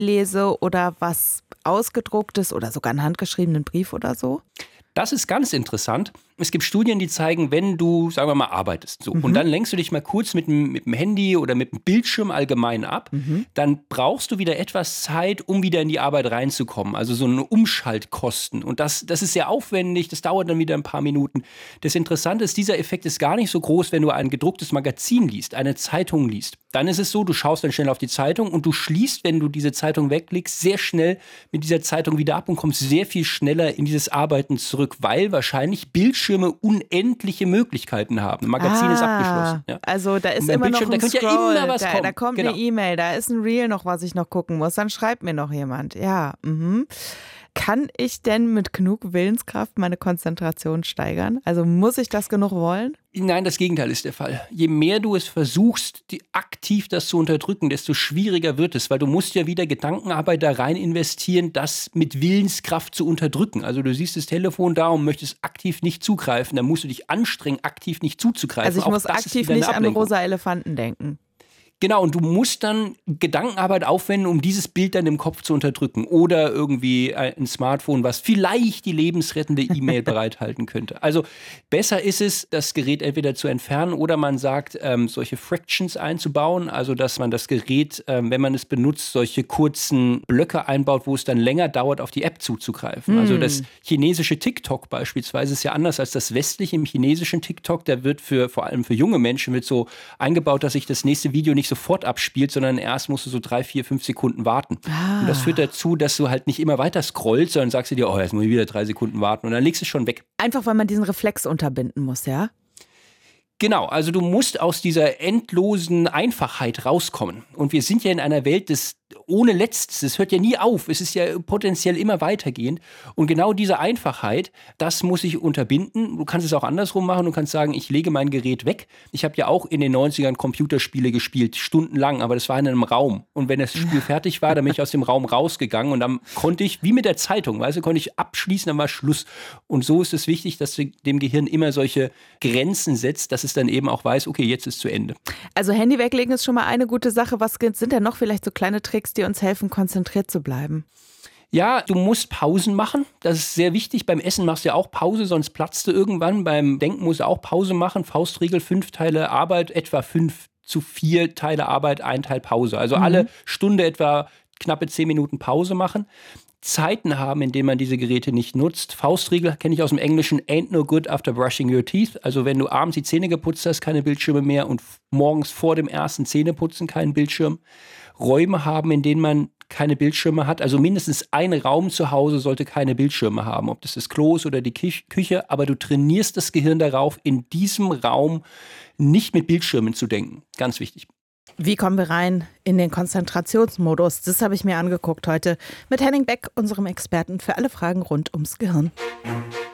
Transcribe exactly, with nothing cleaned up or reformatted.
lese oder was Ausgedrucktes oder sogar einen handgeschriebenen Brief oder so? Das ist ganz interessant. Es gibt Studien, die zeigen, wenn du, sagen wir mal, arbeitest so, mhm. und dann lenkst du dich mal kurz mit dem, mit dem Handy oder mit dem Bildschirm allgemein ab, mhm. dann brauchst du wieder etwas Zeit, um wieder in die Arbeit reinzukommen. Also so eine Umschaltkosten. Und das, das ist sehr aufwendig, das dauert dann wieder ein paar Minuten. Das Interessante ist, dieser Effekt ist gar nicht so groß, wenn du ein gedrucktes Magazin liest, eine Zeitung liest. Dann ist es so, du schaust dann schnell auf die Zeitung und du schließt, wenn du diese Zeitung weglegst, sehr schnell mit dieser Zeitung wieder ab und kommst sehr viel schneller in dieses Arbeiten zurück, weil wahrscheinlich Bildschirme unendliche Möglichkeiten haben. Ein Magazin ah, ist abgeschlossen. Ja. Also da ist immer noch ein da Scroll, ja immer was da, kommen. da kommt genau. eine E-Mail, da ist ein Reel noch, was ich noch gucken muss. Dann schreibt mir noch jemand. Ja, mhm. Kann ich denn mit genug Willenskraft meine Konzentration steigern? Also muss ich das genug wollen? Nein, das Gegenteil ist der Fall. Je mehr du es versuchst, die, aktiv das zu unterdrücken, desto schwieriger wird es, weil du musst ja wieder Gedankenarbeit da rein investieren, das mit Willenskraft zu unterdrücken. Also du siehst das Telefon da und möchtest aktiv nicht zugreifen, dann musst du dich anstrengen, aktiv nicht zuzugreifen. Also ich Auch muss das aktiv nicht an rosa Elefanten denken. Genau, und du musst dann Gedankenarbeit aufwenden, um dieses Bild dann im Kopf zu unterdrücken. Oder irgendwie ein Smartphone, was vielleicht die lebensrettende E-Mail bereithalten könnte. Also besser ist es, das Gerät entweder zu entfernen oder man sagt, ähm, solche Fractions einzubauen. Also dass man das Gerät, ähm, wenn man es benutzt, solche kurzen Blöcke einbaut, wo es dann länger dauert, auf die App zuzugreifen. Mm. Also das chinesische TikTok beispielsweise ist ja anders als das westliche. Im chinesischen TikTok, da wird für vor allem für junge Menschen wird so eingebaut, dass sich das nächste Video nicht sofort abspielt, sondern erst musst du so drei, vier, fünf Sekunden warten. Ah. Und das führt dazu, dass du halt nicht immer weiter scrollst, sondern sagst du dir, oh, jetzt muss ich wieder drei Sekunden warten und dann legst du es schon weg. Einfach, weil man diesen Reflex unterbinden muss, ja? Genau, also du musst aus dieser endlosen Einfachheit rauskommen. Und wir sind ja in einer Welt des ohne Letztes. Es hört ja nie auf. Es ist ja potenziell immer weitergehend. Und genau diese Einfachheit, das muss ich unterbinden. Du kannst es auch andersrum machen. Du kannst sagen, ich lege mein Gerät weg. Ich habe ja auch in den neunzigern Computerspiele gespielt, stundenlang, aber das war in einem Raum. Und wenn das Spiel fertig war, dann bin ich aus dem Raum rausgegangen und dann konnte ich, wie mit der Zeitung, weißt du, konnte ich abschließen, dann war Schluss. Und so ist es wichtig, dass du dem Gehirn immer solche Grenzen setzt, dass es dann eben auch weiß, okay, jetzt ist zu Ende. Also Handy weglegen ist schon mal eine gute Sache. Was sind denn noch vielleicht so kleine Tricks, die uns helfen, konzentriert zu bleiben? Ja, du musst Pausen machen. Das ist sehr wichtig. Beim Essen machst du ja auch Pause, sonst platzt du irgendwann. Beim Denken musst du auch Pause machen. Faustregel, fünf Teile Arbeit, etwa fünf zu vier Teile Arbeit, ein Teil Pause. Also mhm. alle Stunde etwa knappe zehn Minuten Pause machen. Zeiten haben, in denen man diese Geräte nicht nutzt. Faustregel kenne ich aus dem Englischen, ain't no good after brushing your teeth. Also wenn du abends die Zähne geputzt hast, keine Bildschirme mehr und morgens vor dem ersten Zähneputzen keinen Bildschirm. Räume haben, in denen man keine Bildschirme hat. Also mindestens ein Raum zu Hause sollte keine Bildschirme haben, ob das das Klo ist oder die Küche. Aber du trainierst das Gehirn darauf, in diesem Raum nicht mit Bildschirmen zu denken. Ganz wichtig. Wie kommen wir rein in den Konzentrationsmodus? Das habe ich mir angeguckt heute mit Henning Beck, unserem Experten für alle Fragen rund ums Gehirn.